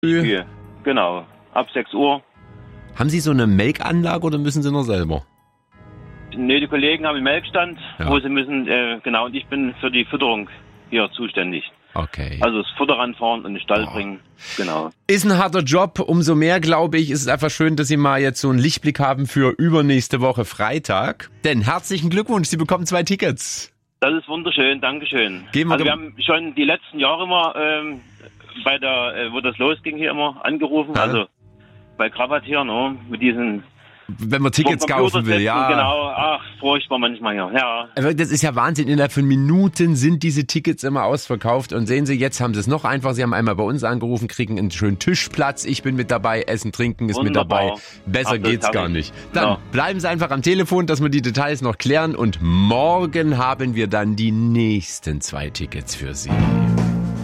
Kühe. Genau, ab 6 Uhr. Haben Sie so eine Melkanlage oder müssen Sie noch selber? Ne, die Kollegen haben einen Melkstand, wo sie müssen, genau, und ich bin für die Fütterung hier zuständig. Okay. Also das Futter ranfahren und in den Stall bringen, genau. Ist ein harter Job, umso mehr, glaube ich, ist es einfach schön, dass Sie mal jetzt so einen Lichtblick haben für übernächste Woche Freitag. Denn herzlichen Glückwunsch, Sie bekommen 2 Tickets. Das ist wunderschön, Dankeschön. Gehen wir Also wir haben schon die letzten Jahre immer bei der, wo das losging, hier immer angerufen, also bei Krabat hier, ne, mit diesen... Wenn man Tickets kaufen will, ja. Genau, ach, furchtbar manchmal hier, ja. Aber das ist ja Wahnsinn, innerhalb von Minuten sind diese Tickets immer ausverkauft und sehen Sie, jetzt haben Sie es noch einfach, Sie haben einmal bei uns angerufen, kriegen einen schönen Tischplatz, ich bin mit dabei, Essen, Trinken ist Wunderbar. mit dabei, besser geht's gar nicht. Dann bleiben Sie einfach am Telefon, dass wir die Details noch klären und morgen haben wir dann die nächsten 2 Tickets für Sie.